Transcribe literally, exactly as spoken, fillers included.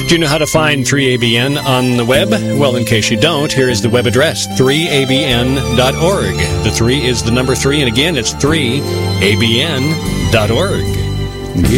Do you know how to find three A B N on the web? Well, in case you don't, here is the web address, three A B N dot org. The three is the number three, and again, it's three A B N dot org.